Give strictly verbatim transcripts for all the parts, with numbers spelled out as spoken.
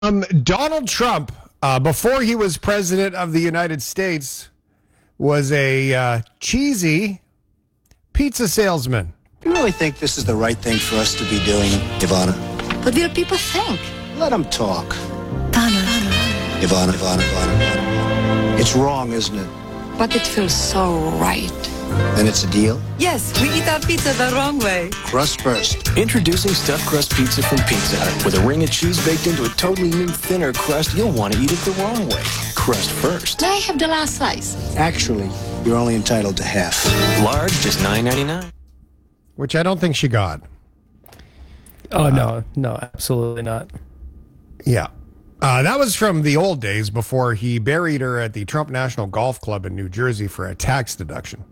Um, Donald Trump, uh, before he was president of the United States, was a uh, cheesy pizza salesman. Do you really think this is the right thing for us to be doing, Ivana? What will people think? Let them talk. Donald. Ivana, Ivana, Ivana, Ivana. It's wrong, isn't it? But it feels so right. And it's a deal? Yes, we eat our pizza the wrong way. Crust first. Introducing stuffed crust pizza from Pizza Hut. With a ring of cheese baked into a totally new, thinner crust, you'll want to eat it the wrong way. Crust first. May I have the last slice? Actually, you're only entitled to half. Large, just nine ninety-nine. Which I don't think she got. Oh, no, no, absolutely not. Yeah. Uh, that was from the old days before he buried her at the Trump National Golf Club in New Jersey for a tax deduction.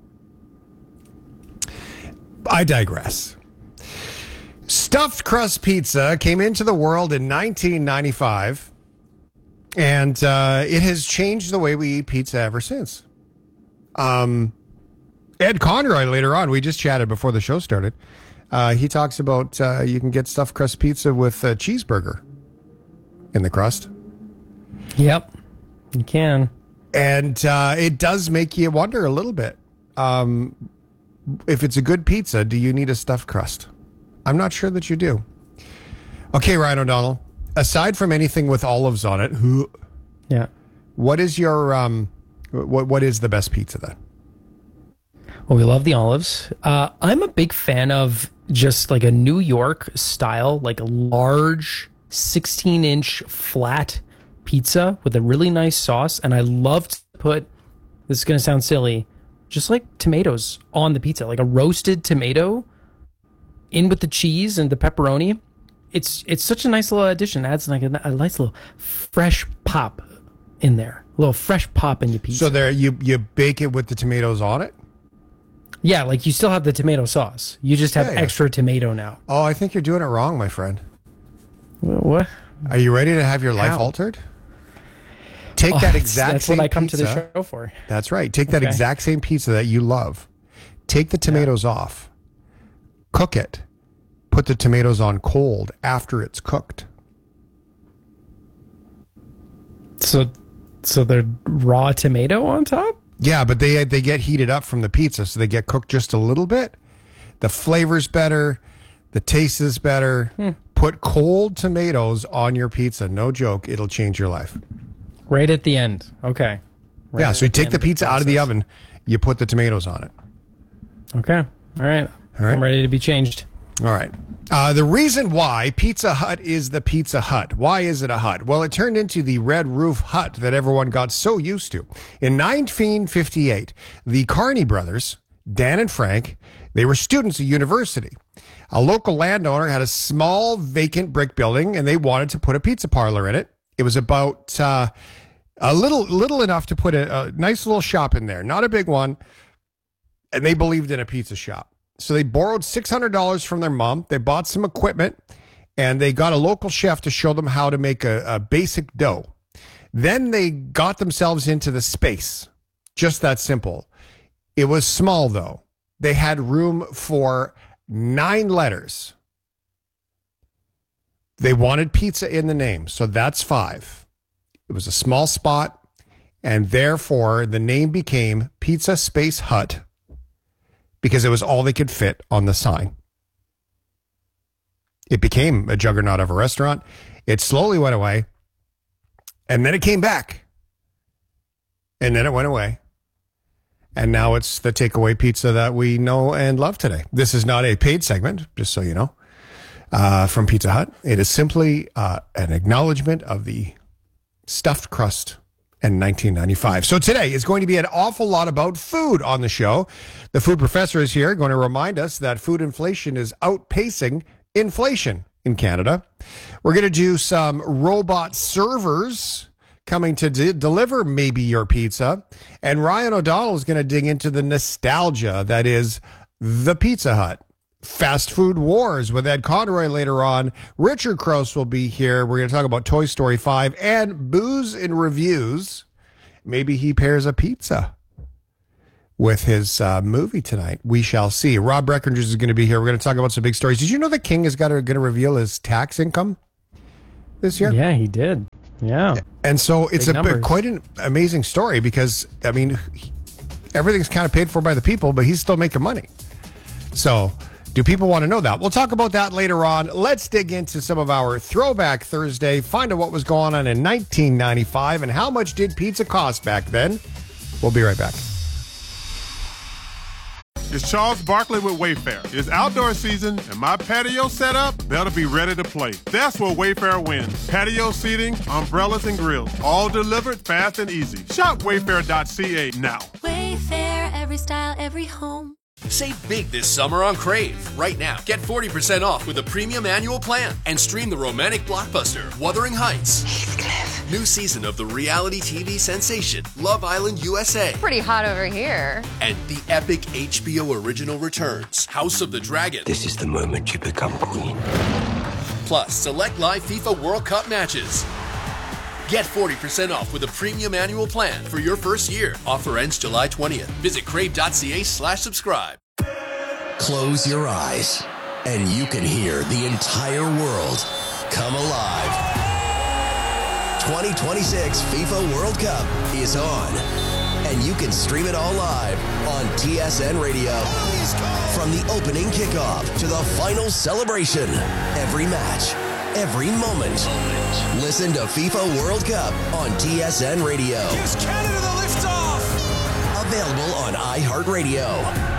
I digress. Stuffed crust pizza came into the world in nineteen ninety-five, and uh, it has changed the way we eat pizza ever since. Um, Ed Conroy later on, we just chatted before the show started. Uh, he talks about uh, you can get stuffed crust pizza with a cheeseburger in the crust. Yep, you can. And uh, it does make you wonder a little bit. Um, if it's a good pizza, do you need a stuffed crust? I'm not sure that you do. Okay, Ryan O'Donnell, aside from anything with olives on it, who, Yeah. what is your, um, what what is the best pizza then? Well, we love the olives. Uh, I'm a big fan of just like a New York style, like a large sixteen inch flat pizza with a really nice sauce. And I love to put, this is going to sound silly, just like tomatoes on the pizza, like a roasted tomato in with the cheese and the pepperoni. It's it's such a nice little addition. It adds like a, a nice little fresh pop in there, a little fresh pop in your pizza. So there, you you bake it with the tomatoes on it? Yeah, like you still have the tomato sauce. You just have Yeah, yeah. extra tomato now. Oh, I think you're doing it wrong, my friend. What? Are you ready to have your life How? altered? Take Oh, that that's- exact That's same what I come pizza. to the show for. That's right. Take that Okay. exact same pizza that you love. Take the tomatoes off. Cook it. Put the tomatoes on cold after it's cooked. So, so the raw tomato on top? Yeah, but they they get heated up from the pizza, so they get cooked just a little bit. The flavor's better. The taste is better. Hmm. Put cold tomatoes on your pizza. No joke. It'll change your life. Right at the end. Okay. Right yeah, so you at take end the of pizza out of the process. oven. You put the tomatoes on it. Okay. All right. All right. I'm ready to be changed. All right. Uh, the reason why Pizza Hut is the Pizza Hut. Why is it a hut? Well, it turned into the red roof hut that everyone got so used to. In nineteen fifty-eight, the Carney brothers, Dan and Frank, they were students at university. A local landowner had a small vacant brick building, and they wanted to put a pizza parlor in it. It was about uh, a little, little enough to put a, a nice little shop in there, not a big one. And they believed in a pizza shop. So they borrowed six hundred dollars from their mom. They bought some equipment, and they got a local chef to show them how to make a, a basic dough. Then they got themselves into the space. Just that simple. It was small, though. They had room for nine letters. They wanted pizza in the name, so that's five. It was a small spot, and therefore the name became Pizza Space Hut, because it was all they could fit on the sign. It became a juggernaut of a restaurant. It slowly went away, and then it came back, and then it went away, and now it's the takeaway pizza that we know and love today. This is not a paid segment, just so you know, uh, from Pizza Hut. It is simply uh, an acknowledgement of the stuffed crust in nineteen ninety-five. So today is going to be an awful lot about food on the show. The food professor is here, going to remind us that food inflation is outpacing inflation in Canada. We're going to do some robot servers coming to de- deliver maybe your pizza. And Ryan O'Donnell is going to dig into the nostalgia that is the Pizza Hut. Fast Food Wars with Ed Conroy later on. Richard Crouse will be here. We're going to talk about Toy Story five and booze and reviews. Maybe he pairs a pizza with his uh, movie tonight. We shall see. Rob Breckinger is going to be here. We're going to talk about some big stories. Did you know the king is going to reveal his tax income? this year. Yeah, he did. Yeah. And so it's Big a numbers. quite an amazing story because, I mean, he- everything's kind of paid for by the people, but he's still making money. So do people want to know that? We'll talk about that later on. Let's dig into some of our Throwback Thursday, find out what was going on in nineteen ninety-five and how much did pizza cost back then. We'll be right back. It's Charles Barkley with Wayfair. It's outdoor season, and my patio setup, that'll be ready to play. That's where Wayfair wins. Patio seating, umbrellas, and grills, all delivered fast and easy. Shop wayfair dot c a now. Wayfair, every style, every home. Save big this summer on Crave. Right now, get forty percent off with a premium annual plan and stream the romantic blockbuster, Wuthering Heights. Heathcliff. New season of the reality T V sensation, Love Island U S A. Pretty hot over here. And the epic H B O original returns, House of the Dragon. This is the moment you become queen. Plus, select live FIFA World Cup matches. Get forty percent off with a premium annual plan for your first year. Offer ends July twentieth. Visit crave dot c a slash subscribe. Close your eyes, and you can hear the entire world come alive. twenty twenty-six FIFA World Cup is on, and you can stream it all live on T S N Radio. From the opening kickoff to the final celebration, every match, every moment. Listen to FIFA World Cup on T S N Radio. Gives Canada the liftoff. Available on iHeartRadio.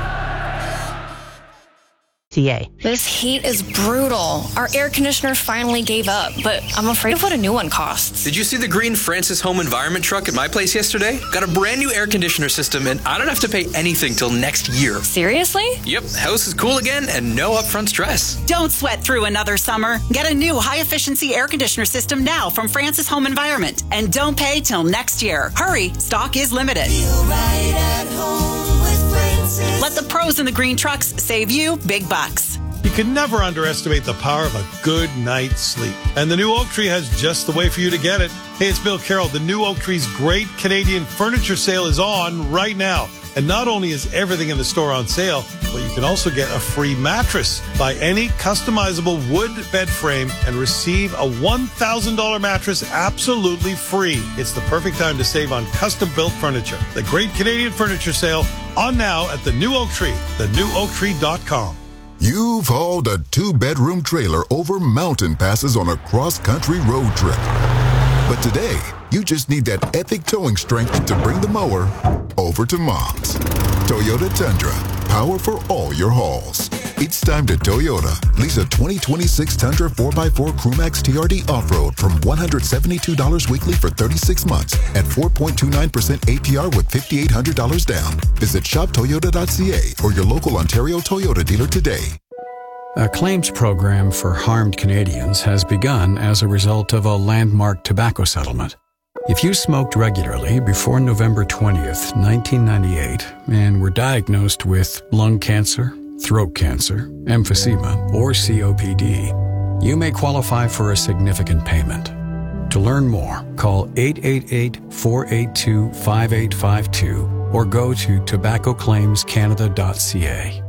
This heat is brutal. Our air conditioner finally gave up, but I'm afraid of what a new one costs. Did you see the green Francis Home Environment truck at my place yesterday? Got a brand new air conditioner system, and I don't have to pay anything till next year. Seriously? Yep, house is cool again and no upfront stress. Don't sweat through another summer. Get a new high-efficiency air conditioner system now from Francis Home Environment, and don't pay till next year. Hurry, stock is limited. Feel right at home with Francis. Let the pros in the green trucks save you big bucks. You can never underestimate the power of a good night's sleep. And the new Oak Tree has just the way for you to get it. Hey, it's Bill Carroll. The new Oak Tree's great Canadian furniture sale is on right now. And not only is everything in the store on sale, but you can also get a free mattress. Buy any customizable wood bed frame and receive a one thousand dollars mattress absolutely free. It's the perfect time to save on custom-built furniture. The great Canadian furniture sale on now at the new Oak Tree, the new oak tree dot com. You've hauled a two-bedroom trailer over mountain passes on a cross-country road trip. But today, you just need that epic towing strength to bring the mower over to Mom's. Toyota Tundra, power for all your hauls. It's time to Toyota. Lease a twenty twenty-six Tundra four by four Crewmax T R D Off-Road from one hundred seventy-two dollars weekly for thirty-six months at four point two nine percent A P R with five thousand eight hundred dollars down. Visit shop toyota dot c a or your local Ontario Toyota dealer today. A claims program for harmed Canadians has begun as a result of a landmark tobacco settlement. If you smoked regularly before November twentieth, nineteen ninety-eight, and were diagnosed with lung cancer, throat cancer, emphysema, or C O P D, you may qualify for a significant payment. To learn more, call eight eight eight, four eight two, five eight five two or go to tobacco claims canada dot c a.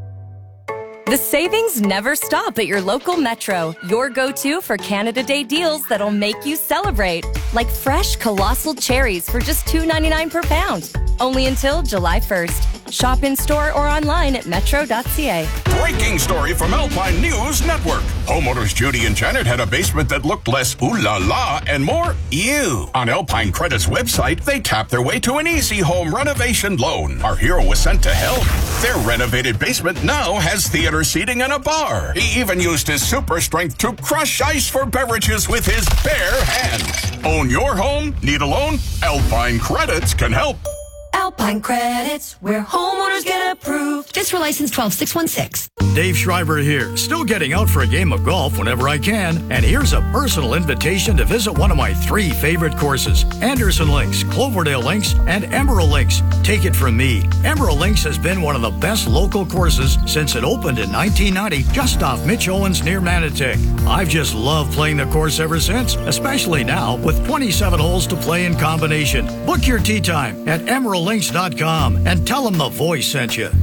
The savings never stop at your local Metro. Your go-to for Canada Day deals that'll make you celebrate. Like fresh colossal cherries for just two ninety-nine per pound. Only until July first. Shop in-store or online at metro dot c a. Breaking story from Alpine News Network. Homeowners Judy and Janet had a basement that looked less ooh la la and more ew. On Alpine Credit's website, they tapped their way to an easy home renovation loan. Our hero was sent to help. Their renovated basement now has theater seating and a bar. He even used his super strength to crush ice for beverages with his bare hands. Own your home? Need a loan? Alpine Credits can help. Alpine Credits, where homeowners get approved. Fiscal license twelve six one six. Dave Schreiber here, still getting out for a game of golf whenever I can, and here's a personal invitation to visit one of my three favorite courses, Anderson Links, Cloverdale Links, and Emerald Links. Take it from me, Emerald Links has been one of the best local courses since it opened in nineteen ninety, just off Mitch Owens near Manotick. I've just loved playing the course ever since, especially now with twenty-seven holes to play in combination. Book your tee time at emerald links dot com and tell them the voice sent you.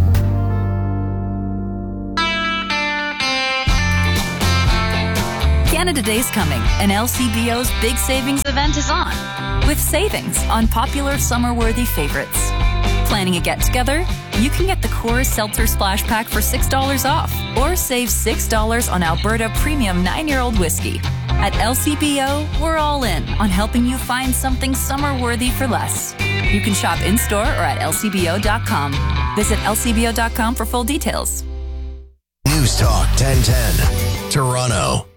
Canada Day's coming, and L C B O's big savings event is on, with savings on popular summer-worthy favorites. Planning a get-together? You can get the Coors Seltzer Splash Pack for six dollars off, or save six dollars on Alberta Premium nine-year-old whiskey. At L C B O, we're all in on helping you find something summer-worthy for less. You can shop in-store or at L C B O dot com. Visit L C B O dot com for full details. News Talk ten ten, Toronto.